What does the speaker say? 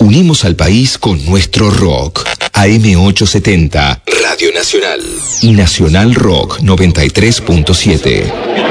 Unimos al país con nuestro rock. AM870, Radio Nacional. Y Nacional Rock 93.7.